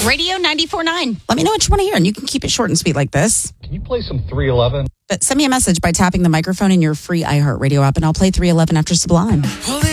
Radio 94.9. Let me know what you want to hear, and you can keep it short and sweet like this. Can you play some 311? But send me a message by tapping the microphone in your free iHeartRadio app, and I'll play 311 after Sublime. Well,